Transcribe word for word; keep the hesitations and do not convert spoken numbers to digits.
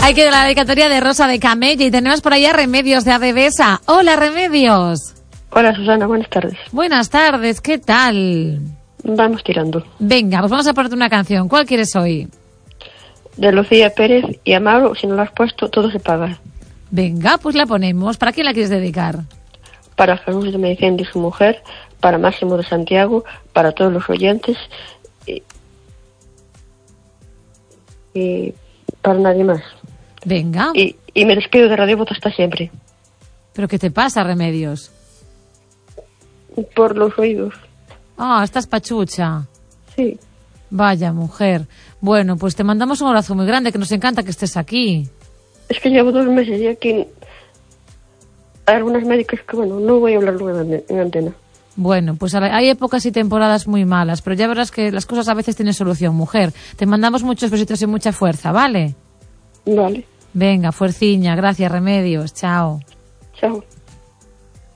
Hay que la dedicatoria de Rosa de Camella y tenemos por allá Remedios de Adevesa. Hola, Remedios. Hola, Susana, buenas tardes. Buenas tardes, ¿qué tal? Vamos tirando. Venga, pues vamos a ponerte una canción. ¿Cuál quieres hoy? De Lucía Pérez y Amaro, si no la has puesto, todo se paga. Venga, pues la ponemos. ¿Para quién la quieres dedicar? Para Jesús de Medicina y su mujer, para Máximo de Santiago, para todos los oyentes y, y para nadie más. Venga. Y, y me despido de Radio Voz hasta siempre. ¿Pero qué te pasa, Remedios? Por los oídos. Ah, estás pachucha. Sí. Vaya, mujer. Bueno, pues te mandamos un abrazo muy grande, que nos encanta que estés aquí. Es que llevo dos meses y aquí hay algunas médicas que, bueno, no voy a hablarlo en, en antena. Bueno, pues hay épocas y temporadas muy malas, pero ya verás que las cosas a veces tienen solución, mujer. Te mandamos muchos besitos y mucha fuerza, ¿vale? Vale. Venga, fuerciña, gracias, Remedios, chao. Chao.